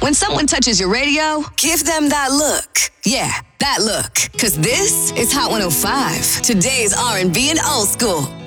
When someone touches your radio, give them that look. Yeah, that look. 'Cause this is Hot 105. Today's R&B and old school.